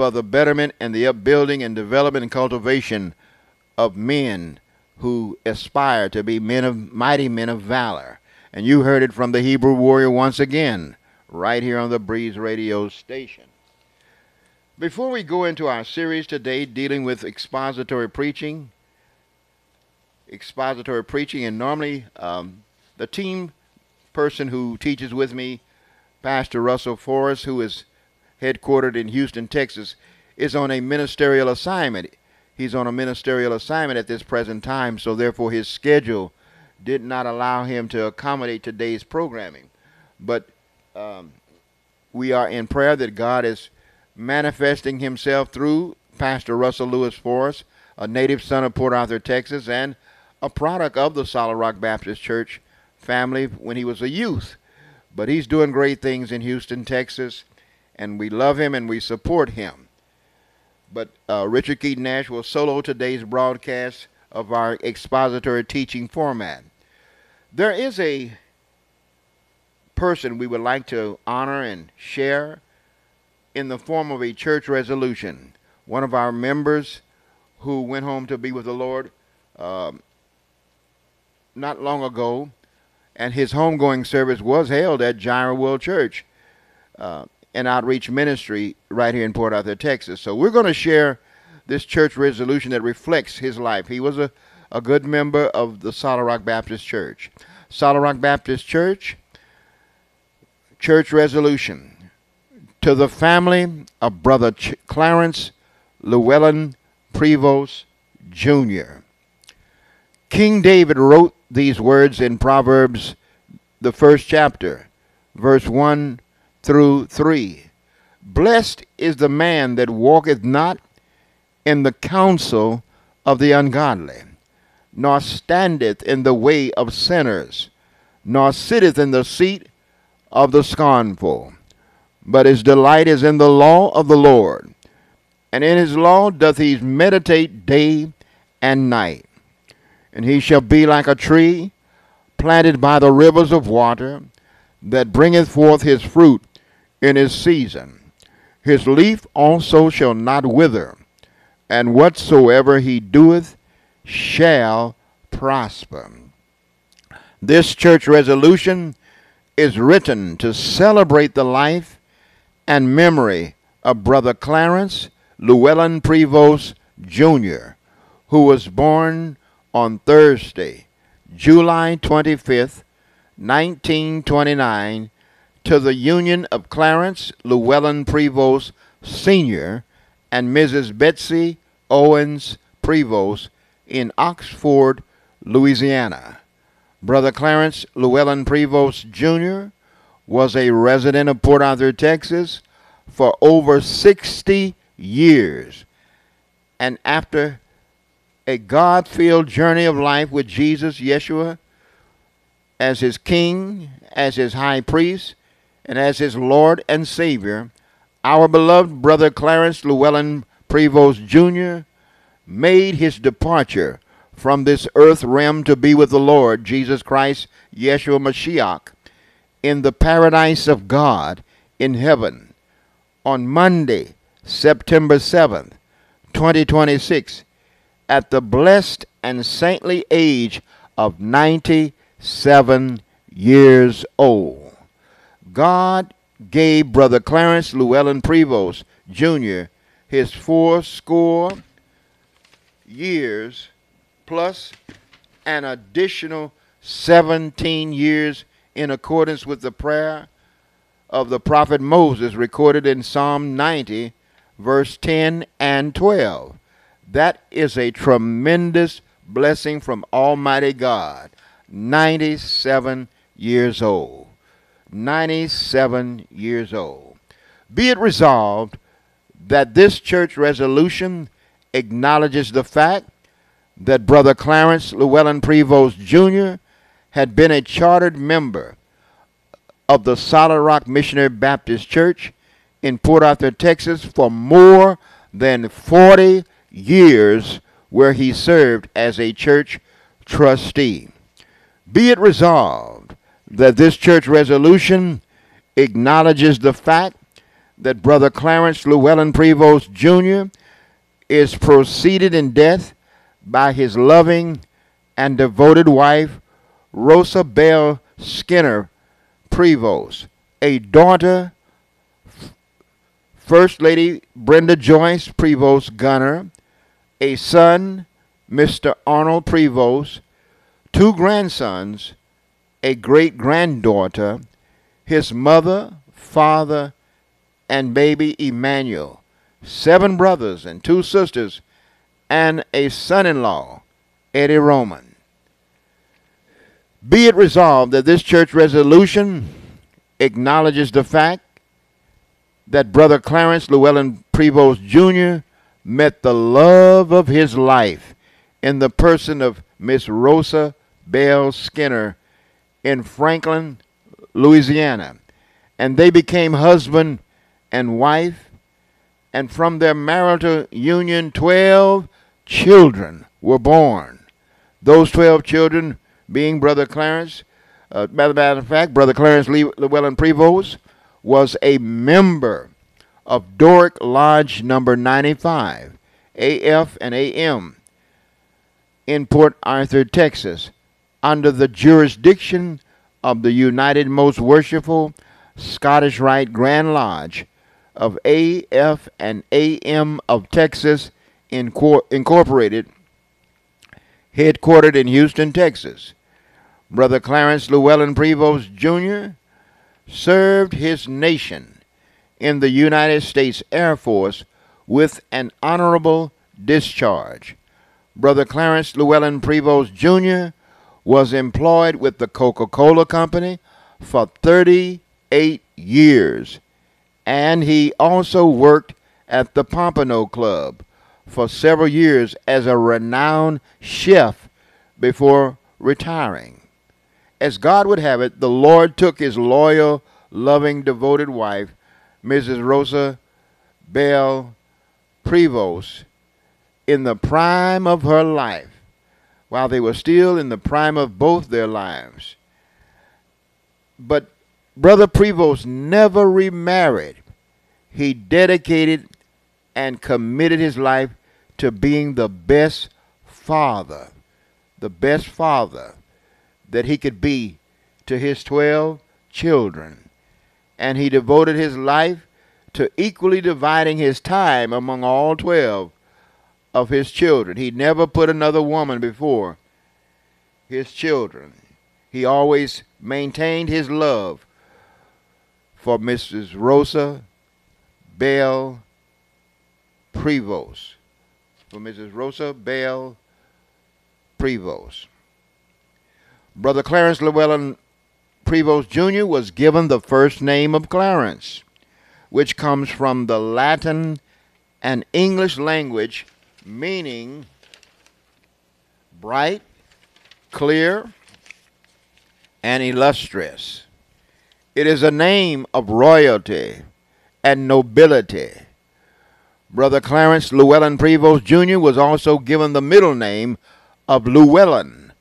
for the betterment and the upbuilding and development and cultivation of men who aspire to be mighty men of valor. And you heard it from the Hebrew warrior once again, right here on the Breeze Radio station. Before we go into our series today dealing with expository preaching, and normally the team person who teaches with me, Pastor Russell Forrest, who is headquartered in Houston, Texas, is on a ministerial assignment. He's on a ministerial assignment at this present time, so therefore his schedule did not allow him to accommodate today's programming. But we are in prayer that God is manifesting himself through Pastor Russell Lewis Forrest, a native son of Port Arthur, Texas, and a product of the Solid Rock Baptist Church family when he was a youth. But he's doing great things in Houston, Texas, and we love him and we support him. But Richard Keaton Nash will solo today's broadcast of our expository teaching format. There is a person we would like to honor and share in the form of a church resolution. One of our members who went home to be with the Lord not long ago, and his homegoing service was held at Jireh World Church, an outreach ministry right here in Port Arthur, Texas. So we're going to share this church resolution that reflects his life. He was a good member of the Solid Rock Baptist Church. Solid Rock Baptist Church, church resolution. To the family of Brother Clarence Llewellyn Prevost, Jr. King David wrote these words in Proverbs, the first chapter, verse 1 through 3. Blessed is the man that walketh not in the counsel of the ungodly, nor standeth in the way of sinners, nor sitteth in the seat of the scornful. But his delight is in the law of the Lord, and in his law doth he meditate day and night. And he shall be like a tree planted by the rivers of water, that bringeth forth his fruit in his season. His leaf also shall not wither, and whatsoever he doeth shall prosper. This church resolution is written to celebrate the life and memory of Brother Clarence Llewellyn Prevost, Jr., who was born on Thursday, July 25th, 1929, to the union of Clarence Llewellyn Prevost, Sr. and Mrs. Betsy Owens Prevost in Oxford, Louisiana. Brother Clarence Llewellyn Prevost, Jr. was a resident of Port Arthur, Texas for over 60 years. And after a God-filled journey of life with Jesus, Yeshua, as his king, as his high priest, and as his Lord and Savior, our beloved Brother Clarence Llewellyn Prevost, Jr. made his departure from this earth realm to be with the Lord Jesus Christ, Yeshua Mashiach, in the paradise of God in heaven on Monday, September 7th, 2026, at the blessed and saintly age of 97 years old. God gave Brother Clarence Llewellyn Prevost, Jr. his 80 years plus an additional 17 years in accordance with the prayer of the prophet Moses recorded in Psalm 90, verse 10 and 12. That is a tremendous blessing from Almighty God. 97 years old. 97 years old. Be it resolved that this church resolution acknowledges the fact that Brother Clarence Llewellyn Prevost, Jr. had been a chartered member of the Solid Rock Missionary Baptist Church in Port Arthur, Texas for more than 40 years, where he served as a church trustee. Be it resolved that this church resolution acknowledges the fact that Brother Clarence Llewellyn Prevost Jr. is preceded in death by his loving and devoted wife, Rosa Bell Skinner Prevost, a daughter, First Lady Brenda Joyce Prevost Gunner, a son, Mr. Arnold Prevost, two grandsons, a great-granddaughter, his mother, father, and baby Emmanuel, 7 brothers and 2 sisters, and a son-in-law, Eddie Roman. Be it resolved that this church resolution acknowledges the fact that Brother Clarence Llewellyn Prevost Jr. met the love of his life in the person of Miss Rosa Bell Skinner in Franklin, Louisiana, and they became husband and wife, and from their marital union 12 children were born. Those 12 children being Brother Clarence, matter of fact, Brother Clarence Llewellyn Prevost was a member of Doric Lodge number 95, AF and AM, in Port Arthur, Texas, under the jurisdiction of the United Most Worshipful Scottish Rite Grand Lodge of AF and AM of Texas, Incorporated, headquartered in Houston, Texas. Brother Clarence Llewellyn Prevost Jr. served his nation in the United States Air Force with an honorable discharge. Brother Clarence Llewellyn Prevost Jr. was employed with the Coca-Cola Company for 38 years, and he also worked at the Pompano Club for several years as a renowned chef before retiring. As God would have it, the Lord took his loyal, loving, devoted wife, Mrs. Rosa Bell Prevost, in the prime of her life, while they were still in the prime of both their lives. But Brother Prevost never remarried. He dedicated and committed his life to being the best father that he could be to his 12 children. And he devoted his life to equally dividing his time among all 12 of his children. He never put another woman before his children. He always maintained his love for Mrs. Rosa Bell Prevost. For Mrs. Rosa Bell Prevost. Brother Clarence Llewellyn Prevost Jr. was given the first name of Clarence, which comes from the Latin and English language, meaning bright, clear, and illustrious. It is a name of royalty and nobility. Brother Clarence Llewellyn Prevost Jr. was also given the middle name of Llewellyn,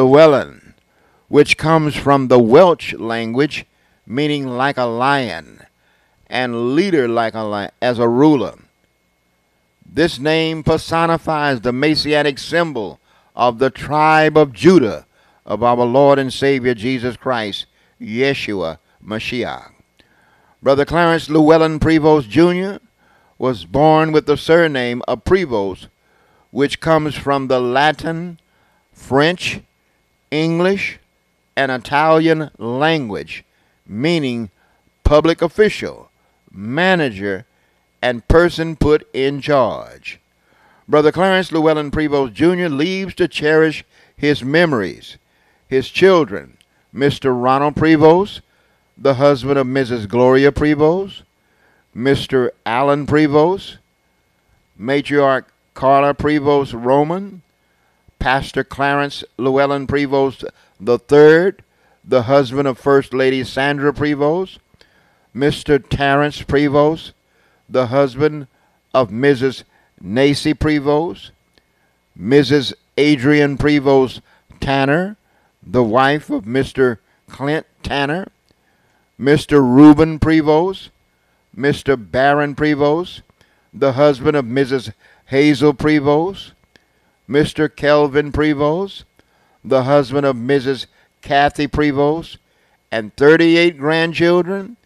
which comes from the Welsh language, meaning like a lion, and leader like a lion, as a ruler. This name personifies the messianic symbol of the tribe of Judah of our Lord and Savior Jesus Christ, Yeshua Mashiach. Brother Clarence Llewellyn Prevost Jr. was born with the surname of Prevost, which comes from the Latin, French, English, and Italian language, meaning public official, manager, and person put in charge. Brother Clarence Llewellyn Prevost Jr. leaves to cherish his memories. His children, Mr. Ronald Prevost, the husband of Mrs. Gloria Prevost, Mr. Alan Prevost, matriarch Carla Prevost Roman, Pastor Clarence Llewellyn Prevost III, the husband of First Lady Sandra Prevost, Mr. Terrence Prevost, the husband of Mrs. Nacy Prevost, Mrs. Adrian Prevost Tanner, the wife of Mr. Clint Tanner, Mr. Reuben Prevost, Mr. Baron Prevost, the husband of Mrs. Hazel Prevost, Mr. Kelvin Prevost, the husband of Mrs. Kathy Prevost, and 38 grandchildren,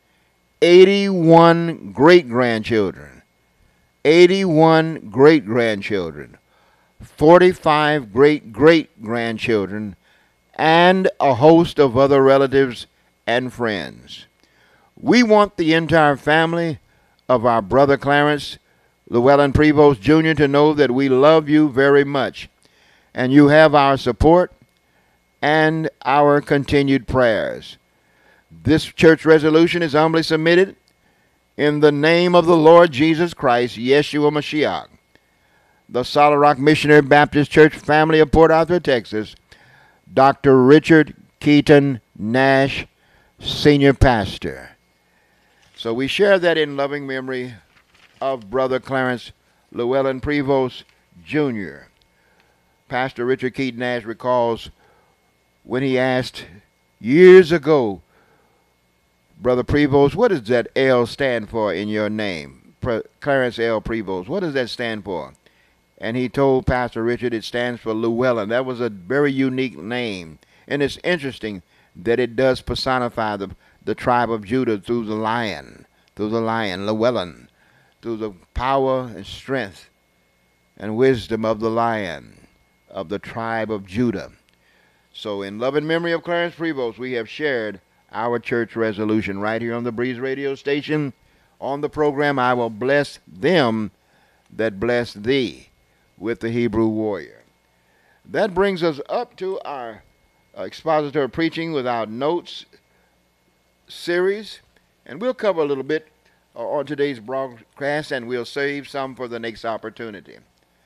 81 great-grandchildren, 81 great-grandchildren, 45 great-great-grandchildren, and a host of other relatives and friends. We want the entire family of our brother Clarence Llewellyn Prevost Jr. to know that we love you very much, and you have our support and our continued prayers. This church resolution is humbly submitted in the name of the Lord Jesus Christ, Yeshua Mashiach, the Solid Rock Missionary Baptist Church family of Port Arthur, Texas, Dr. Richard Keaton Nash, Senior Pastor. So we share that in loving memory of Brother Clarence Llewellyn Prevost Jr. Pastor Richard Keaton Nash recalls when he asked years ago, Brother Prevost, what does that L stand for in your name? Clarence L. Prevost, what does that stand for? And he told Pastor Richard it stands for Llewellyn. That was a very unique name. And it's interesting that it does personify the tribe of Judah through the lion, Llewellyn, through the power and strength and wisdom of the lion of the tribe of Judah. So in loving memory of Clarence Prevost, we have shared our church resolution right here on the Breeze Radio station. On the program, I will bless them that bless thee, with the Hebrew warrior. That brings us up to our expository preaching with our notes series, and we'll cover a little bit on today's broadcast, and we'll save some for the next opportunity.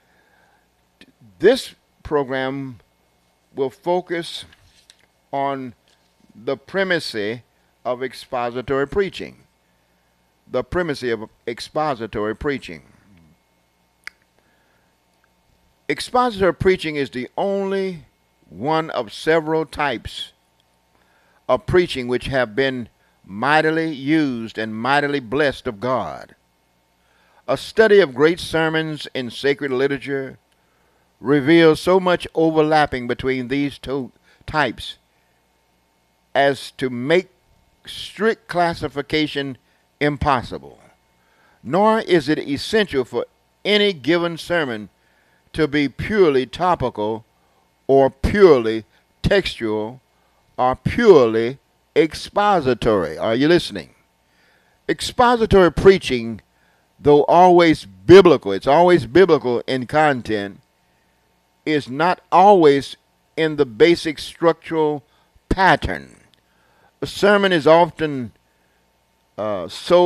This program will focus on the primacy of expository preaching. The primacy of expository preaching. Expository preaching is the only one of several types of preaching which have been mightily used and mightily blessed of God. A study of great sermons in sacred literature reveals so much overlapping between these two types as to make strict classification impossible. Nor is it essential for any given sermon to be purely topical or purely textual or purely expository. Are you listening? Expository preaching, though always biblical, it's always biblical in content, is not always in the basic structural pattern. A sermon is often a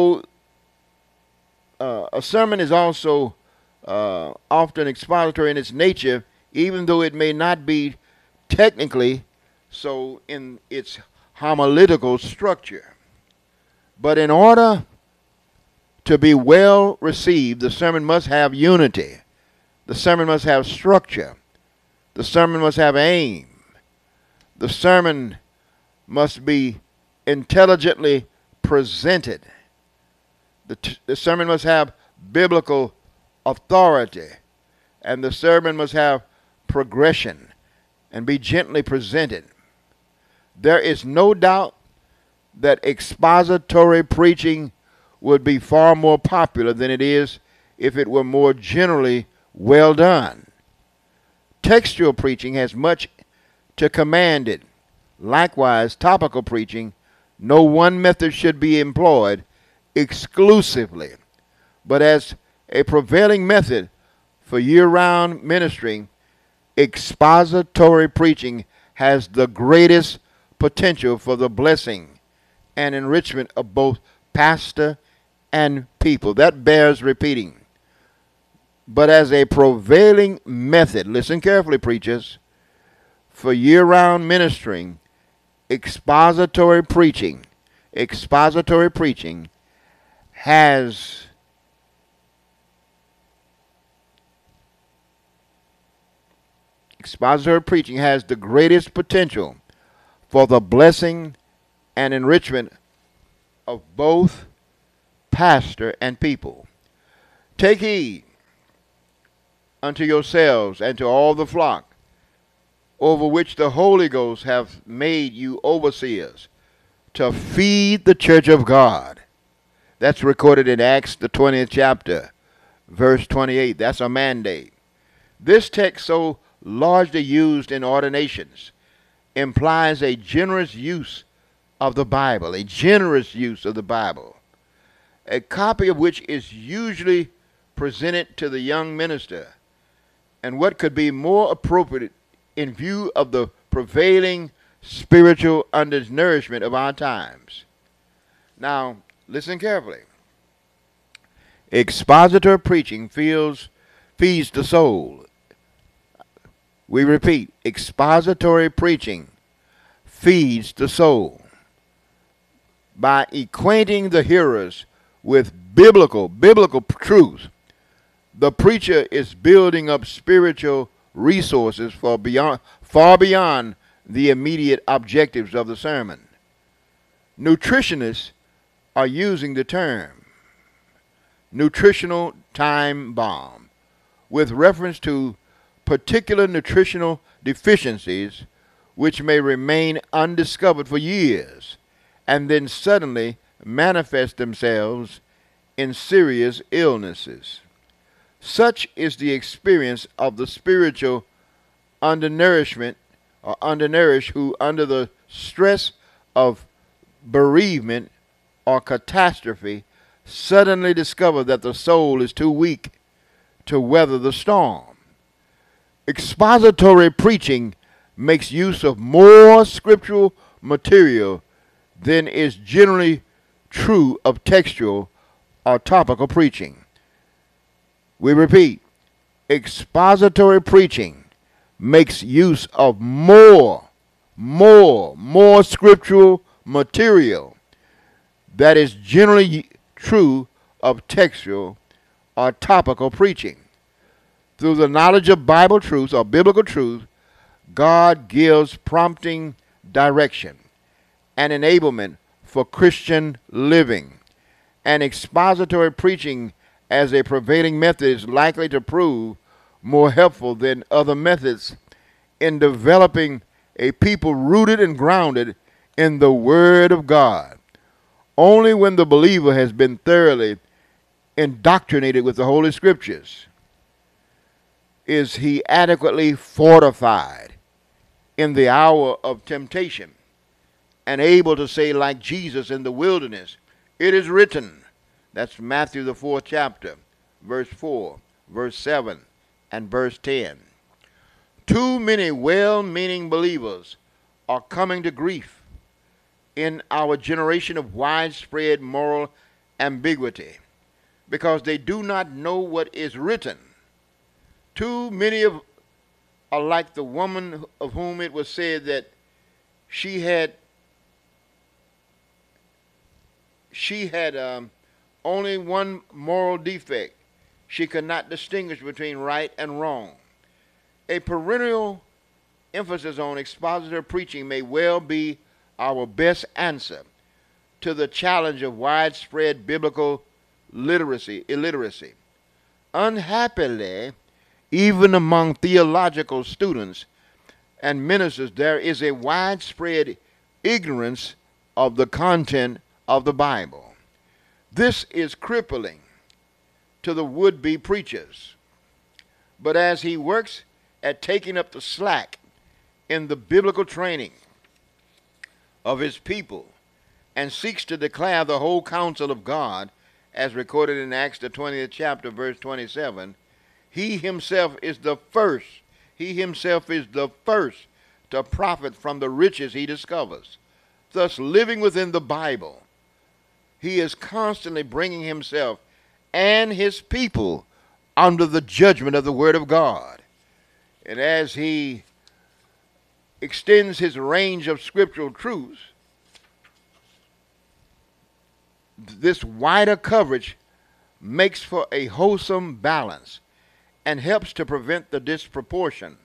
sermon is also often expository in its nature, even though it may not be technically so in its homiletical structure. But in order to be well received, the sermon must have unity. The sermon must have structure. The sermon must have aim. The sermon must be intelligently presented. The sermon must have biblical authority, and the sermon must have progression and be gently presented. There is no doubt that expository preaching would be far more popular than it is if it were more generally well done. Textual preaching has much to command it. Likewise, topical preaching, no one method should be employed exclusively, but as a prevailing method for year-round ministry, expository preaching has the greatest potential for the blessing and enrichment of both pastor and people. That bears repeating. But as a prevailing method, listen carefully, preachers, for year-round ministering, expository preaching has the greatest potential for the blessing and enrichment of both pastor and people. Take heed unto yourselves and to all the flock, over which the Holy Ghost hath made you overseers, to feed the church of God. That's recorded in Acts, the 20th chapter, verse 28. That's a mandate. This text, so largely used in ordinations, implies a generous use of the Bible, a generous use of the Bible, a copy of which is usually presented to the young minister. And what could be more appropriate in view of the prevailing spiritual undernourishment of our times? Now, listen carefully. Expository preaching feeds the soul. We repeat, expository preaching feeds the soul by acquainting the hearers with biblical truth. The preacher is building up spiritual resources far beyond the immediate objectives of the sermon. Nutritionists are using the term nutritional time bomb with reference to particular nutritional deficiencies which may remain undiscovered for years and then suddenly manifest themselves in serious illnesses. Such is the experience of the spiritual undernourishment or undernourished who, under the stress of bereavement or catastrophe, suddenly discover that the soul is too weak to weather the storm. Expository preaching makes use of more scriptural material than is generally true of textual or topical preaching. We repeat, expository preaching makes use of more scriptural material that is generally true of textual or topical preaching. Through the knowledge of Bible truth or biblical truth, God gives prompting direction and enablement for Christian living. And expository preaching as a prevailing method is likely to prove more helpful than other methods in developing a people rooted and grounded in the Word of God. Only when the believer has been thoroughly indoctrinated with the Holy Scriptures is he adequately fortified in the hour of temptation and able to say, like Jesus in the wilderness, "It is written." That's Matthew the 4th chapter, verse 4, verse 7, and verse 10. Too many well-meaning believers are coming to grief in our generation of widespread moral ambiguity because they do not know what is written. Too many are like the woman of whom it was said that she had only one moral defect. She could not distinguish between right and wrong. A perennial emphasis on expository preaching may well be our best answer to the challenge of widespread biblical illiteracy. Unhappily, even among theological students and ministers, there is a widespread ignorance of the content of the Bible. This is crippling to the would-be preachers. But as he works at taking up the slack in the biblical training of his people and seeks to declare the whole counsel of God, as recorded in Acts the 20th chapter, verse 27, he himself is the first to profit from the riches he discovers. Thus, living within the Bible, he is constantly bringing himself and his people under the judgment of the Word of God. And as he extends his range of scriptural truths, this wider coverage makes for a wholesome balance and helps to prevent the disproportionate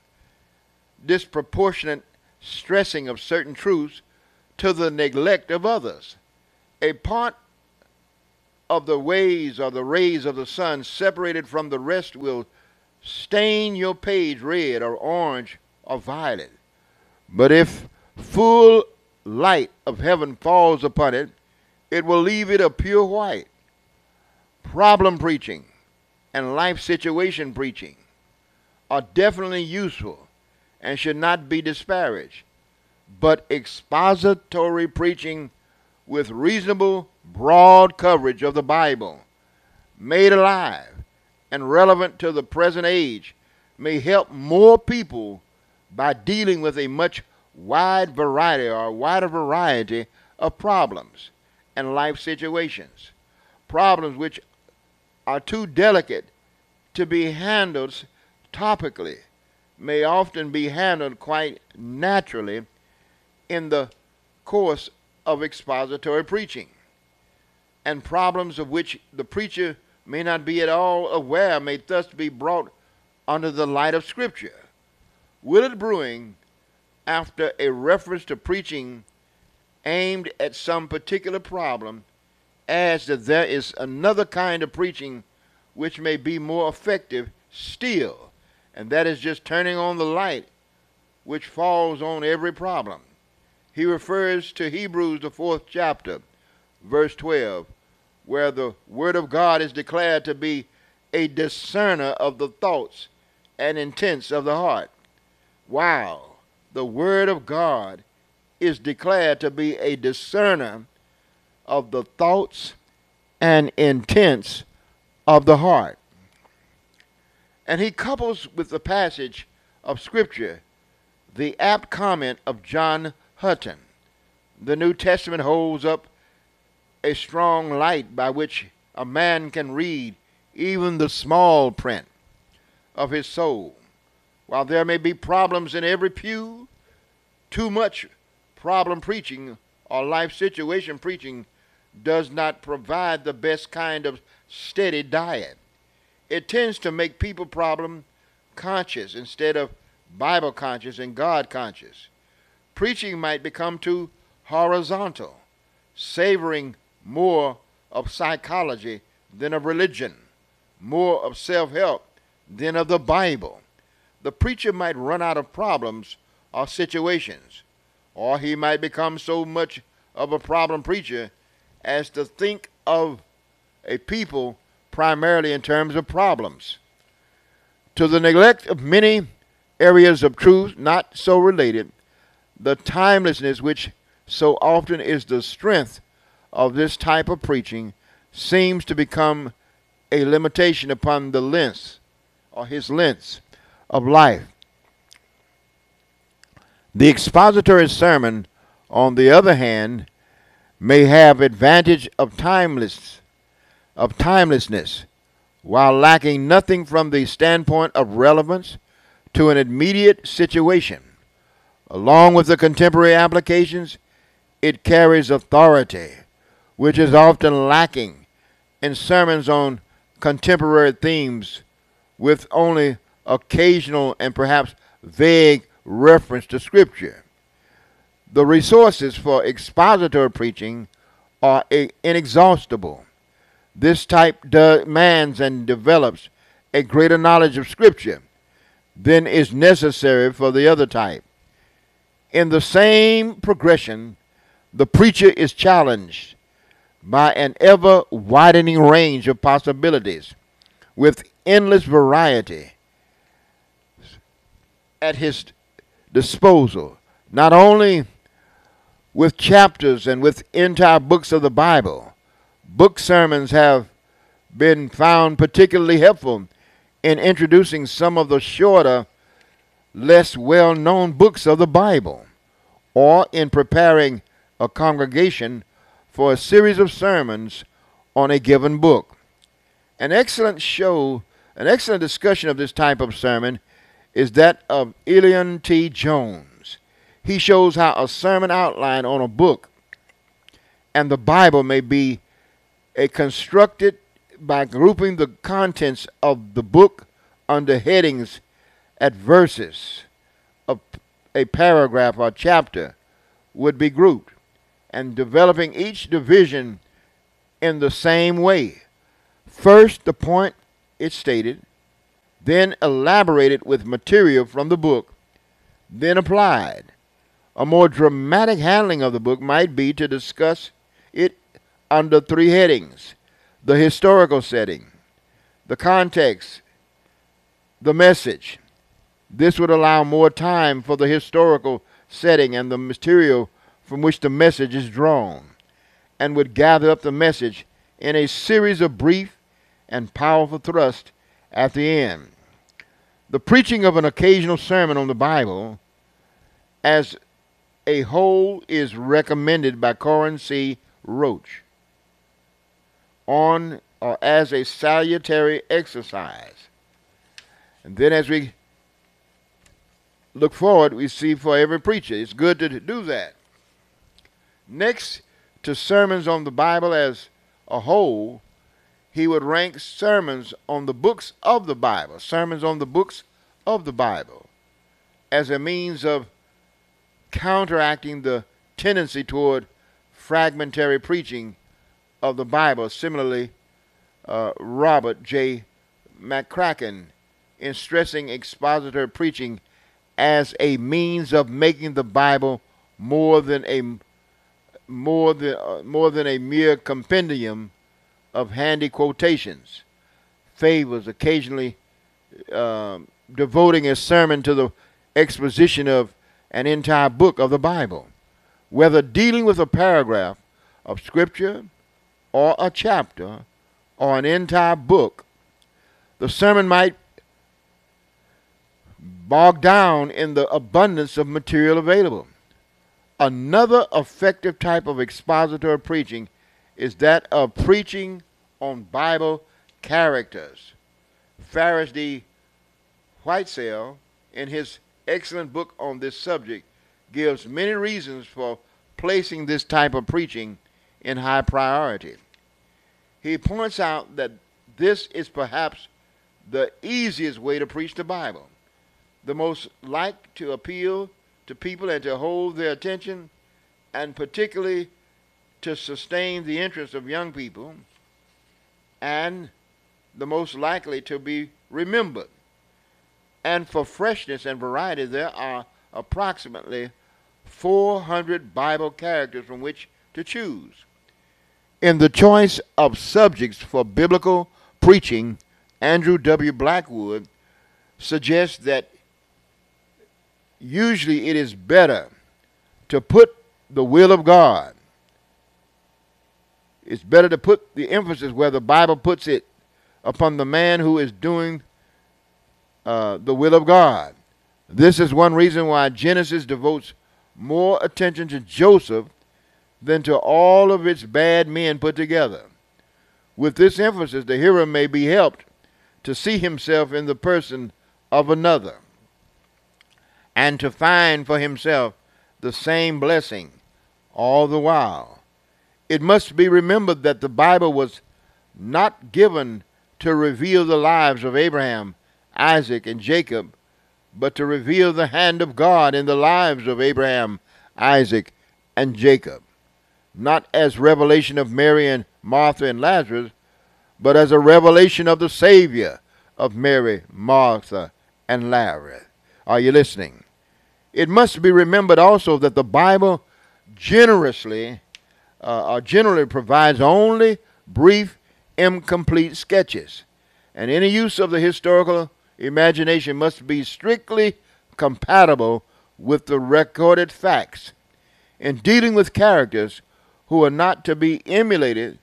stressing of certain truths to the neglect of others. A part of the ways or the rays of the sun separated from the rest will stain your page red or orange or violet. But if full light of heaven falls upon it, it will leave it a pure white. Problem preaching and life situation preaching are definitely useful and should not be disparaged. But expository preaching with reasonable, broad coverage of the Bible, made alive and relevant to the present age, may help more people by dealing with a much wider variety of problems and life situations. Problems which are too delicate to be handled topically may often be handled quite naturally in the course of expository preaching, and problems of which the preacher may not be at all aware may thus be brought under the light of Scripture. Willard Brewing, after a reference to preaching aimed at some particular problem, adds that there is another kind of preaching which may be more effective still, and that is just turning on the light which falls on every problem. He refers to Hebrews, the 4th chapter, verse 12, where the Word of God is declared to be a discerner of the thoughts and intents of the heart. Wow, the Word of God is declared to be a discerner of the thoughts and intents of the heart. And he couples with the passage of Scripture the apt comment of John Hutton. The New Testament holds up a strong light by which a man can read even the small print of his soul. While there may be problems in every pew, too much problem preaching or life situation preaching does not provide the best kind of steady diet. It tends to make people problem conscious instead of Bible conscious and God conscious. Preaching might become too horizontal, savoring more of psychology than of religion, more of self-help than of the Bible. The preacher might run out of problems or situations, or he might become so much of a problem preacher as to think of a people primarily in terms of problems. To the neglect of many areas of truth not so related, the timelessness which so often is the strength of this type of preaching seems to become a limitation upon the length or his length of life. The expository sermon, on the other hand, may have advantage of timelessness, while lacking nothing from the standpoint of relevance to an immediate situation. Along with the contemporary applications, it carries authority, which is often lacking in sermons on contemporary themes with only occasional and perhaps vague reference to Scripture. The resources for expository preaching are inexhaustible. This type demands and develops a greater knowledge of Scripture than is necessary for the other type. In the same progression, the preacher is challenged by an ever-widening range of possibilities with endless variety at his disposal, not only with chapters and with entire books of the Bible. Book sermons have been found particularly helpful in introducing some of the shorter, less well-known books of the Bible, or in preparing a congregation for a series of sermons on a given book. An excellent discussion of this type of sermon is that of Elion T. Jones. He shows how a sermon outline on a book and the Bible may be constructed by grouping the contents of the book under headings at verses of a paragraph or chapter would be grouped, and developing each division in the same way. First, the point is stated, then elaborated with material from the book, then applied. A more dramatic handling of the book might be to discuss it under three headings: the historical setting, the context, the message. This would allow more time for the historical setting and the material from which the message is drawn, and would gather up the message in a series of brief and powerful thrusts at the end. The preaching of an occasional sermon on the Bible as a whole is recommended by Corin C. Roach on or as a salutary exercise. And then as we look forward, we see for every preacher, it's good to do that. Next to sermons on the Bible as a whole, he would rank sermons on the books of the Bible, as a means of counteracting the tendency toward fragmentary preaching of the Bible. Similarly, Robert J. McCracken, in stressing expository preaching as a means of making the Bible more than a mere compendium of handy quotations, favors occasionally devoting a sermon to the exposition of an entire book of the Bible, whether dealing with a paragraph of Scripture or a chapter or an entire book. The sermon might bog down in the abundance of material available. Another effective type of expository preaching is that of preaching on Bible characters. Farris D. Whitesell, in his excellent book on this subject, gives many reasons for placing this type of preaching in high priority. He points out that this is perhaps the easiest way to preach the Bible, the most like to appeal to people and to hold their attention, and particularly to sustain the interest of young people, and the most likely to be remembered. And for freshness and variety, there are approximately 400 Bible characters from which to choose. In the choice of subjects for biblical preaching, Andrew W. Blackwood suggests that usually it is better to put the will of God. It's better to put the emphasis where the Bible puts it, upon the man who is doing the will of God. This is one reason why Genesis devotes more attention to Joseph than to all of its bad men put together. With this emphasis, the hero may be helped to see himself in the person of another, and to find for himself the same blessing all the while. It must be remembered that the Bible was not given to reveal the lives of Abraham, Isaac, and Jacob, but to reveal the hand of God in the lives of Abraham, Isaac, and Jacob, not as revelation of Mary and Martha and Lazarus, but as a revelation of the Savior of Mary, Martha, and Lazarus. Are you listening? It must be remembered also that the Bible generally provides only brief, incomplete sketches, and any use of the historical imagination must be strictly compatible with the recorded facts. In dealing with characters who are not to be emulated,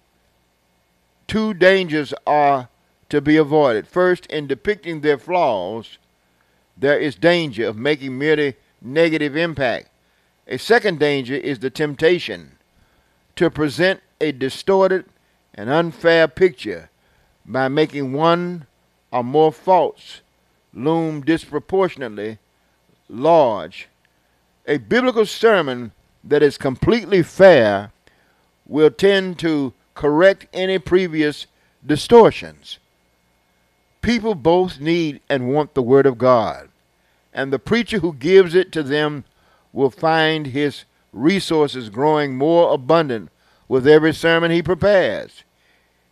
two dangers are to be avoided. First, in depicting their flaws, there is danger of making merely negative impact. A second danger is the temptation to present a distorted and unfair picture by making one or more faults loom disproportionately large. A biblical sermon that is completely fair will tend to correct any previous distortions. People both need and want the Word of God, and the preacher who gives it to them will find his resources growing more abundant with every sermon he prepares.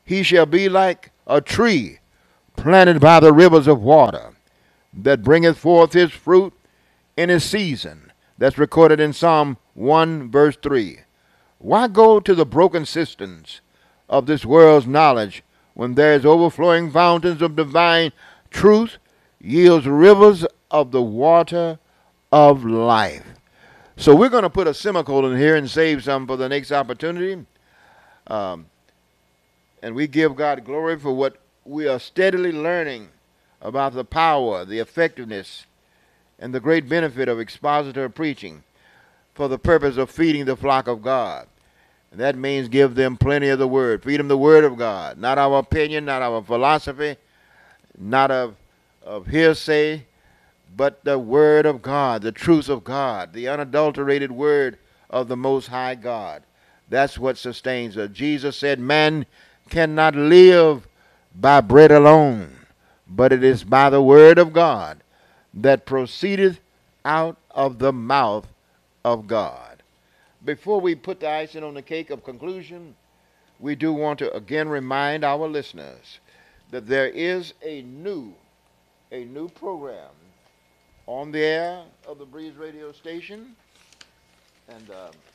He shall be like a tree planted by the rivers of water, that bringeth forth his fruit in his season. That's recorded in Psalm 1, verse 3. Why go to the broken cisterns of this world's knowledge when there is overflowing fountains of divine truth, yields rivers of the water of life? So we're going to put a semicolon here and save some for the next opportunity. Um, and we give God glory for what we are steadily learning about the power, the effectiveness, and the great benefit of expositor preaching for the purpose of feeding the flock of God. And that means give them plenty of the word. Feed them the word of God, not our opinion, not our philosophy, not of hearsay, but the word of God, the truth of God, the unadulterated word of the Most High God. That's what sustains us. Jesus said, man cannot live by bread alone, but it is by the word of God that proceedeth out of the mouth of God. Before we put the icing on the cake of conclusion, we do want to again remind our listeners that there is a new program on the air of the Breeze radio station, and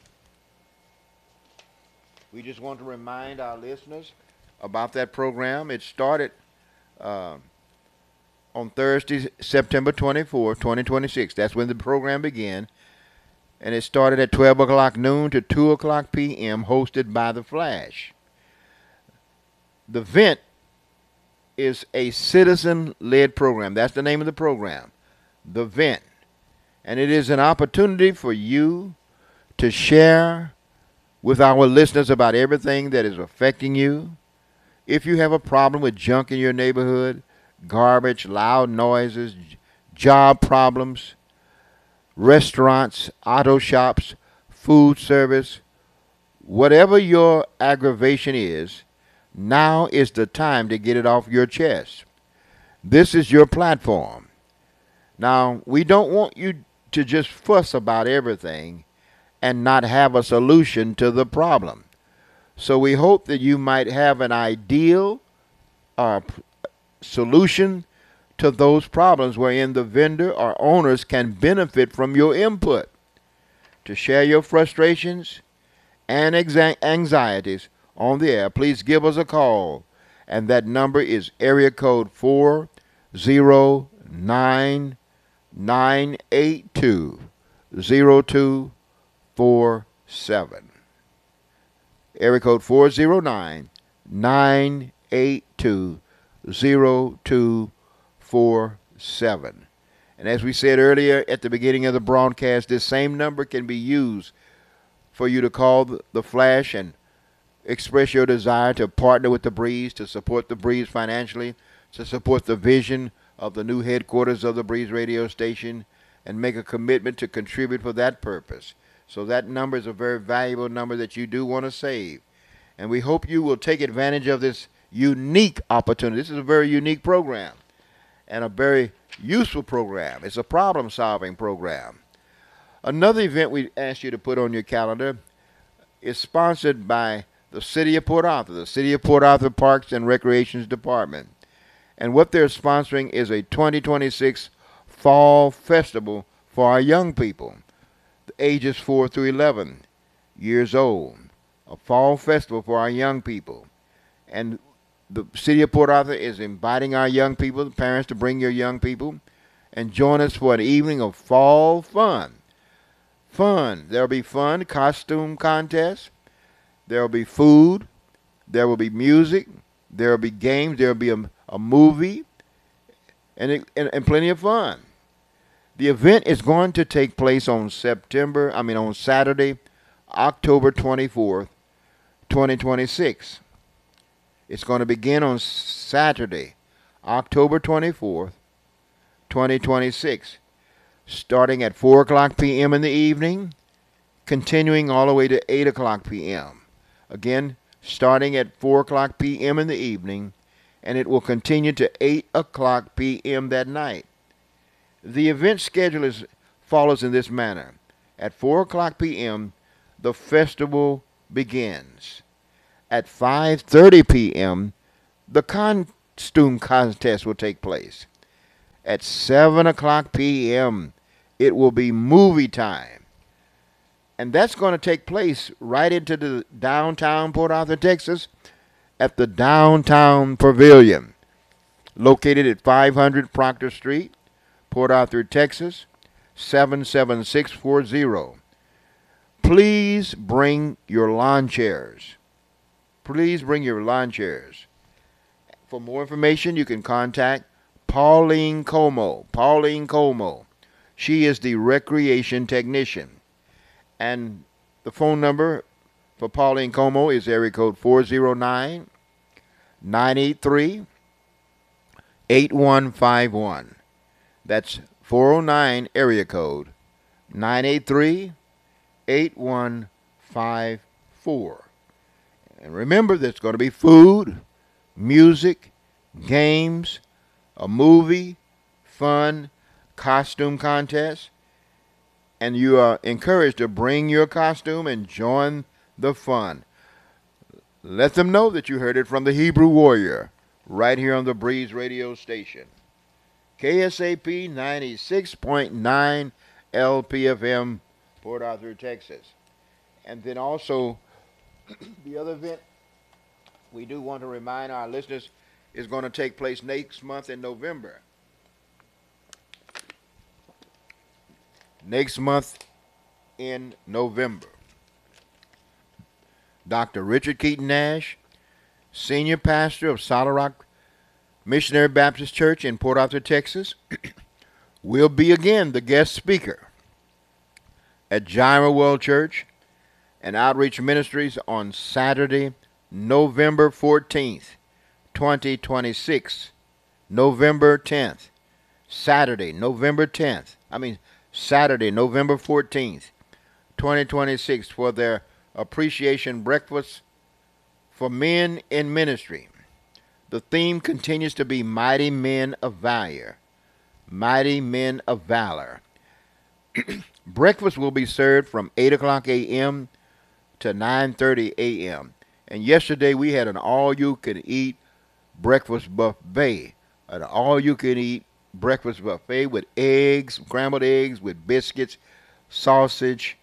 we just want to remind our listeners about that program. It started on Thursday, September 24, 2026. That's when the program began. And it started at 12 o'clock noon to 2 o'clock p.m., hosted by The Flash. The Vent is a citizen-led program. That's the name of the program, The Vent. And it is an opportunity for you to share with our listeners about everything that is affecting you. If you have a problem with junk in your neighborhood, garbage, loud noises, job problems, restaurants, auto shops, food service, whatever your aggravation is, now is the time to get it off your chest. This is your platform. Now, we don't want you to just fuss about everything and not have a solution to the problem. So we hope that you might have an ideal solution to those problems wherein the vendor or owners can benefit from your input. To share your frustrations and anxieties on the air, please give us a call. And that number is area code 409-982-0247. Area code 409-982-0247. And as we said earlier at the beginning of the broadcast, this same number can be used for you to call the Flash and express your desire to partner with the Breeze, to support the Breeze financially, to support the vision of the new headquarters of the Breeze radio station, and make a commitment to contribute for that purpose. So that number is a very valuable number that you do want to save. And we hope you will take advantage of this unique opportunity. This is a very unique program and a very useful program. It's a problem-solving program. Another event we ask you to put on your calendar is sponsored by the City of Port Arthur, the City of Port Arthur Parks and Recreations Department. And what they're sponsoring is a 2026 Fall Festival for our young people, ages 4 through 11 years old. A fall festival for our young people. And the City of Port Arthur is inviting our young people, the parents, to bring your young people and join us for an evening of fall fun. There'll be fun, costume contests. There'll be food. There will be music. There'll be games. There'll be a movie and plenty of fun. The event is going to take place on Saturday, October 24th, 2026. It's going to begin on Saturday, October 24th, 2026, starting at 4 o'clock p.m. in the evening, continuing all the way to 8 o'clock p.m. Again, starting at 4 o'clock p.m. in the evening, and it will continue to 8 o'clock p.m. that night. The event schedule follows in this manner. At 4 o'clock p.m., the festival begins. at 5:30 p.m., the costume contest will take place. At 7 o'clock p.m., it will be movie time. And that's going to take place right into the downtown Port Arthur, Texas, at the Downtown Pavilion, located at 500 Proctor Street, Port Arthur, Texas, 77640. Please bring your lawn chairs. Please bring your lawn chairs. For more information, you can contact Pauline Como. Pauline Como. She is the recreation technician. And the phone number for Pauline Como is area code 409-983-8151. That's 409 area code 983-8154. And remember, there's going to be food, music, games, a movie, fun, costume contest, and you are encouraged to bring your costume and join the fun. Let them know that you heard it from the Hebrew Warrior right here on the Breeze radio station. KSAP 96.9 LPFM, Port Arthur, Texas. And then also, the other event we do want to remind our listeners is going to take place next month in November. Next month in November. Dr. Richard Keaton Nash, senior pastor of Solid Rock Missionary Baptist Church in Port Arthur, Texas, will be again the guest speaker at Jireh World Church and Outreach Ministries on Saturday, November 14th, 2026. November 10th. Saturday, November 14th, 2026, for their appreciation breakfast for men in ministry. The theme continues to be Mighty Men of Valor. Mighty Men of Valor. Breakfast will be served from 8 o'clock a.m. to 9:30 a.m. And yesterday we had an all-you-can-eat breakfast buffet. An all-you-can-eat breakfast buffet with eggs, scrambled eggs, with biscuits, sausage,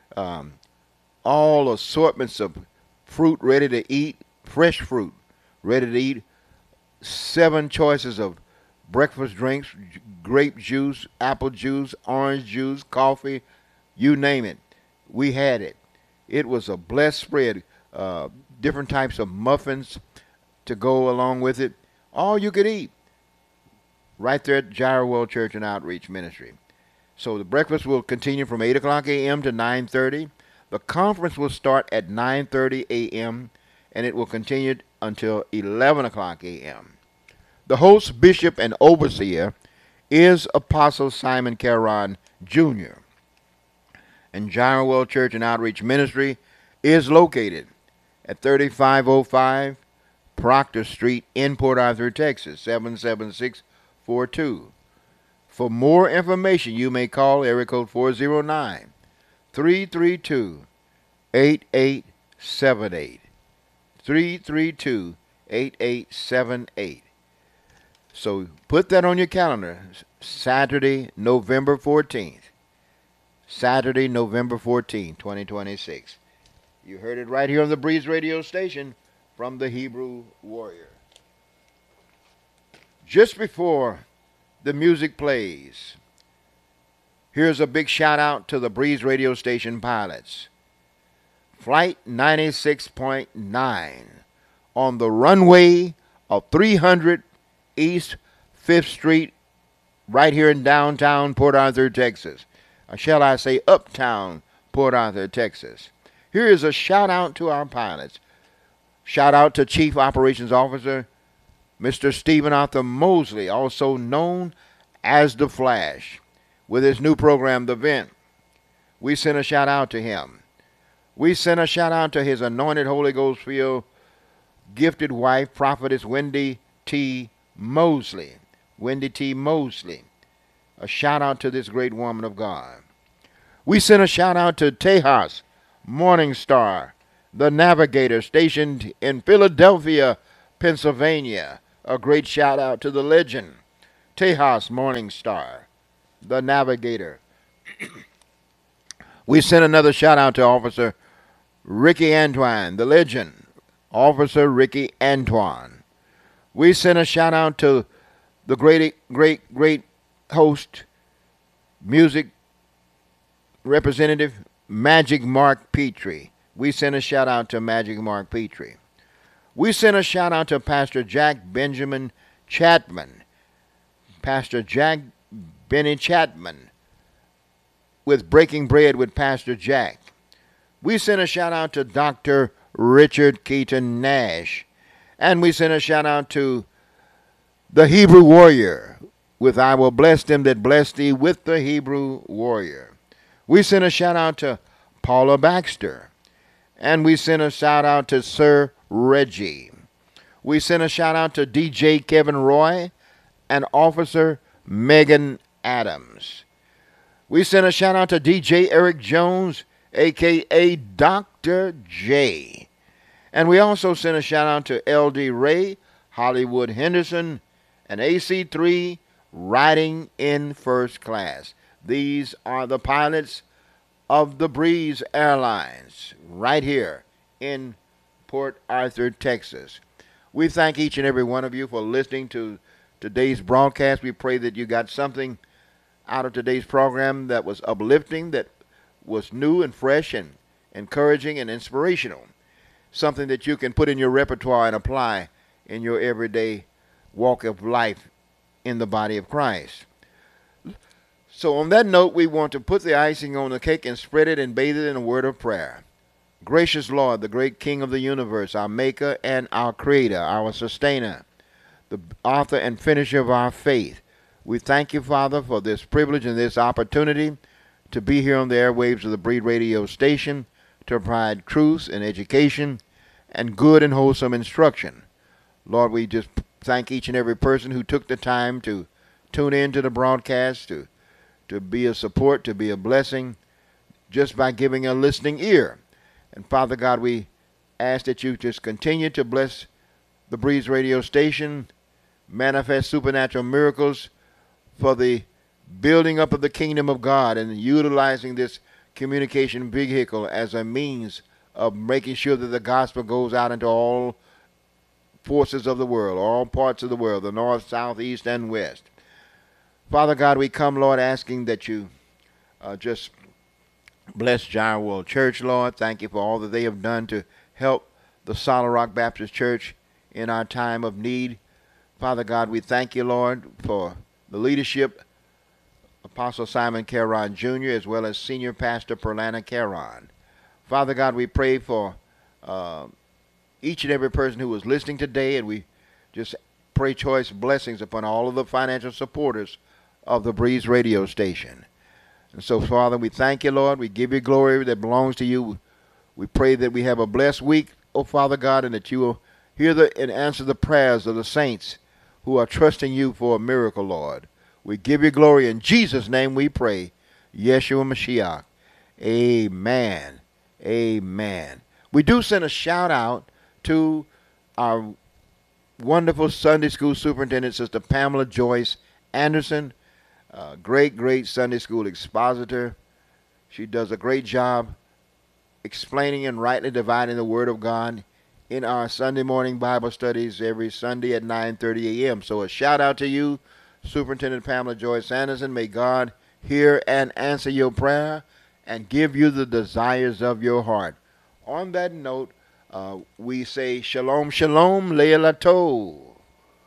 all assortments of fruit ready to eat, fresh fruit ready to eat, 7 choices of breakfast drinks, grape juice, apple juice, orange juice, coffee, you name it. We had it. It was a blessed spread. Different types of muffins to go along with it. All you could eat. Right there at Jireh World Church and Outreach Ministry. So the breakfast will continue from 8 o'clock a.m. to 9:30. The conference will start at 9:30 a.m. and it will continue until 11 o'clock a.m. The host, bishop, and overseer is Apostle Simon Caron Jr. And Jireh World Church and Outreach Ministry is located at 3505 Proctor Street in Port Arthur, Texas, 77642. For more information, you may call area code 409-332-8878. 332-8878. So put that on your calendar, Saturday, November 14th. Saturday, November 14th, 2026. You heard it right here on the Breeze radio station from the Hebrew Warrior. Just before the music plays, here's a big shout out to the Breeze radio station pilots. Flight 96.9 on the runway of 300 East 5th Street right here in downtown Port Arthur, Texas. Or shall I say uptown Port Arthur, Texas. Here is a shout out to our pilots. Shout out to Chief Operations Officer Mr. Stephen Arthur Mosley, also known as The Flash, with his new program, The Vent. We send a shout out to him. We send a shout out to his anointed Holy Ghost filled gifted wife, Prophetess Wendy T. Mosley. Wendy T. Mosley. A shout out to this great woman of God. We send a shout out to Tejas Morningstar the Navigator, stationed in Philadelphia, Pennsylvania. A great shout out to the legend, Tejas Morningstar, the Navigator. We send another shout out to Officer Ricky Antoine, the legend, Officer Ricky Antoine. We send a shout out to the great host, music representative, Magic Mark Petrie. We send a shout out to Magic Mark Petrie. We send a shout out to Pastor Jack Benjamin Chapman. Pastor Jack Benny Chapman with Breaking Bread with Pastor Jack. We send a shout out to Dr. Richard Keaton Nash. And we send a shout out to the Hebrew Warrior with I Will Bless Them That Bless Thee with the Hebrew Warrior. We send a shout out to Paula Baxter. And we send a shout out to Sir Reggie. We send a shout out to DJ Kevin Roy and Officer Megan Adams. We send a shout out to DJ Eric Jones, a.k.a. Dr. J. And we also send a shout out to LD Ray, Hollywood Henderson, and AC3 riding in first class. These are the pilots of the Breeze Airlines right here in Port Arthur, Texas. We thank each and every one of you for listening to today's broadcast. We pray that you got something out of today's program that was uplifting, that was new and fresh and encouraging and inspirational. Something that you can put in your repertoire and apply in your everyday walk of life in the body of Christ. So on that note, we want to put the icing on the cake and spread it and bathe it in a word of prayer. Gracious Lord, the great King of the universe, our maker and our creator, our sustainer, the author and finisher of our faith, we thank you, Father, for this privilege and this opportunity to be here on the airwaves of the Breed Radio station to provide truth and education and good and wholesome instruction. Lord, we just thank each and every person who took the time to tune in to the broadcast, to be a support, to be a blessing, just by giving a listening ear. And Father God, we ask that you just continue to bless the Breeze Radio station, manifest supernatural miracles for the building up of the kingdom of God and utilizing this communication vehicle as a means of making sure that the gospel goes out into all forces of the world, all parts of the world, the north, south, east, and west. Father God, we come, Lord, asking that you just bless Gyro World Church, Lord. Thank you for all that they have done to help the Solid Rock Baptist Church in our time of need. Father God, we thank you, Lord, for the leadership, Apostle Simon Caron Jr., as well as Senior Pastor Perlana Caron. Father God, we pray for each and every person who was listening today, and we just pray choice blessings upon all of the financial supporters of the Breeze Radio station. And so, Father, we thank you, Lord. We give you glory that belongs to you. We pray that we have a blessed week, oh Father God, and that you will hear and answer the prayers of the saints who are trusting you for a miracle, Lord. We give you glory. In Jesus' name we pray. Yeshua Mashiach. Amen. Amen. We do send a shout out to our wonderful Sunday school superintendent, Sister Pamela Joyce Anderson. Great Sunday school expositor. She does a great job explaining and rightly dividing the Word of God in our Sunday morning Bible studies every Sunday at 9:30 a.m. So a shout out to you, Superintendent Pamela Joyce Anderson. May God hear and answer your prayer and give you the desires of your heart. On that note, we say shalom, shalom, leila tov.